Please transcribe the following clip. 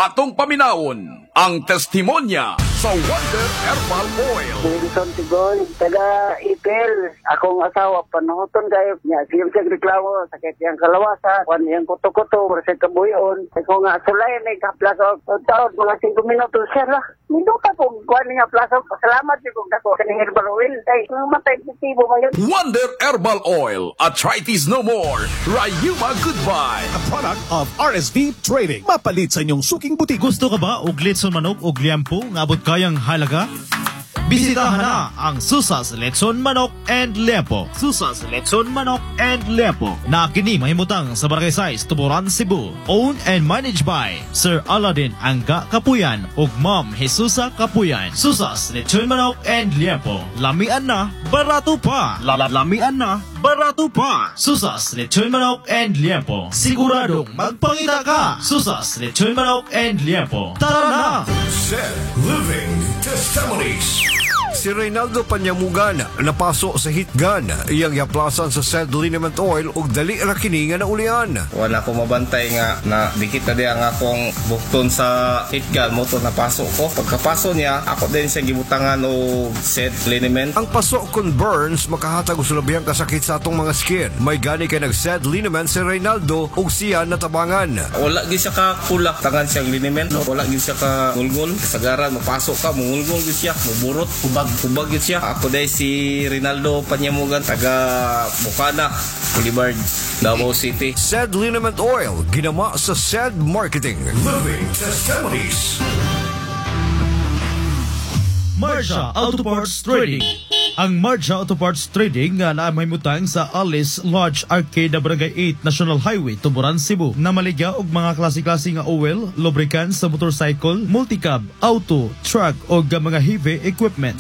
Atong paminawon ang testimonya sa Wonder Herbal Oil. Wilson Tigoy, taga Ipil. Akong asawa, panuhuton kayo niya. Siyang reklamo, sakit yung kalawasan, kung yung kuto-kuto, sa kabuyon. Kung nga sulay, may kaplaso, taon, mga 5 minutos siya lah. Minuta kung kuhan niya plaso, pasalamat niyo kung dako sa herbal oil. Ay, matay positibo ba yun? Wonder Herbal Oil. Arthritis no more. Rayuma goodbye. A product of RSV Trading. Mapalit sa inyong suking butik. Gusto ka ba og litson manok og liampo nga abot kayang halaga? Bisitahan na ang Susas Letson Manok and Liampo. Susas Letson Manok and Liampo na kini mahimutang sa Barangay 6, Tuburan, Cebu. Owned and managed by Sir Aladdin Angga Kapuyan ug Ma'am Jesusa Kapuyan. Susas Letson Manok and Liampo. Lamian na, barato pa. Lamian na, barato pa. Susas Letson Manok and Liampo. Siguradong magpangita ka. Susas Letson Manok and Liampo. Tara na! Said Living Testimonies. Si Reynaldo Panyamugan napaso sa hitgan iyang yaplasan sa said liniment oil ug dali ra kini nga naulian. Wala ko mabantay nga na dikit na diya nga akong bukton sa hitgan mo to napasok ko. Pagkapaso niya ako din siya gibutangan og said liniment. Ang paso kon burns makahatag og sulabihang kasakit sa atong mga skin. May gani kay nag said liniment si Reynaldo ug siya natabangan. Wala gid siya ka kulak tangan siyang liniment. Wala gid siya ka gulgol. Kasagaran mapasok ka mungulgol gid siya muburot kubag yun siya. Ako day si Reynaldo Panyamugan, taga Bukana, Boulevard, Davao City. Said liniment oil, ginama sa said marketing. Living Testimonies. Marja Auto Parts Trading. Ang Marja Auto Parts Trading nga naamahimutang sa Alice Lodge Arcade, Barangay 8, National Highway, Tuburan, Cebu, na maligya og mga klase-klase nga oil, lubricants sa motorcycle, multicab, auto, truck o mga heavy equipment.